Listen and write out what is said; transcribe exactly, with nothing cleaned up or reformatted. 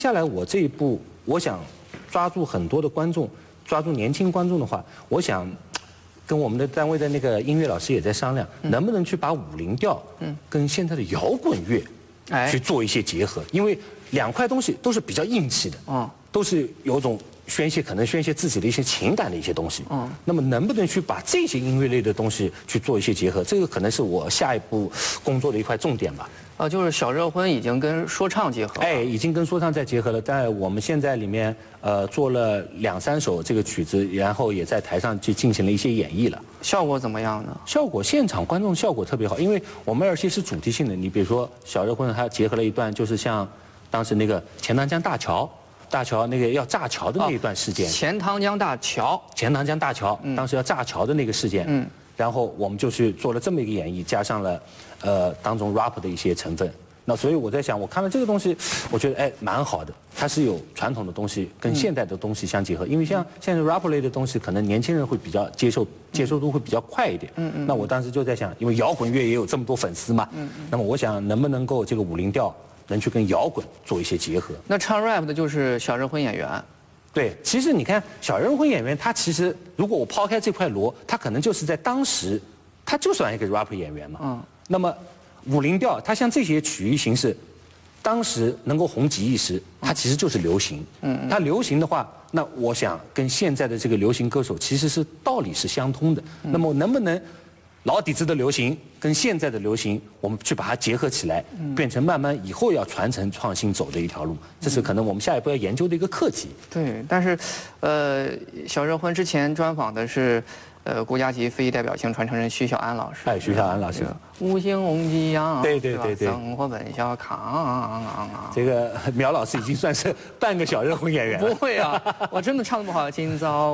下来我这一步，我想抓住很多的观众，抓住年轻观众的话，我想跟我们的单位的那个音乐老师也在商量，嗯、能不能去把五零调嗯跟现在的摇滚乐去做一些结合，因为两块东西都是比较硬气的，嗯，都是有种宣泄，可能宣泄自己的一些情感的一些东西，嗯，那么能不能去把这些音乐类的东西去做一些结合，这个可能是我下一步工作的一块重点吧。 呃，就是小热婚已经跟说唱结合了， 哎，已经跟说唱在结合了。在我们现在里面，呃，做了两三首这个曲子，然后也在台上去进行了一些演绎了。 效果怎么样呢？ 效果，现场观众效果特别好，因为我们而且是主题性的。你比如说小热婚，它结合了一段，就是像当时那个钱塘江大桥，大桥那个要炸桥的那一段事件。 钱塘江大桥， 钱塘江大桥，当时要炸桥的那个事件。嗯。 然后我们就去做了这么一个演绎，加上了，呃，当中 rap 的一些成分。那所以我在想，我看了这个东西，我觉得哎蛮好的。它是有传统的东西跟现代的东西相结合，因为像现在 rap 类的东西，可能年轻人会比较接受，接受度会比较快一点。嗯嗯。那我当时就在想，因为摇滚乐也有这么多粉丝嘛，嗯嗯。那么我想能不能够这个五零调能去跟摇滚做一些结合？ 那唱 rap 的就是小热婚演员。 对，其实你看小热婚演员，他其实如果我抛开这块锣，他可能就是在当时，他就算一个 rap 演员嘛。嗯。那么五零调，它像这些曲艺形式，当时能够红极一时，它其实就是流行。嗯。它流行的话，那我想跟现在的这个流行歌手其实是道理是相通的。那么能不能老底子的流行跟现在的流行，我们去把它结合起来，变成慢慢以后要传承创新走的一条路，这是可能我们下一步要研究的一个课题。 对，但是，呃，小热婚之前专访的是，呃，国家级非遗代表性传承人徐小安老师。 哎，徐小安老师。 五星红旗扬， 对对对对， 生活本小康。 这个苗老师已经算是半个小热婚演员了。 不会啊，我真的唱得不好，今早。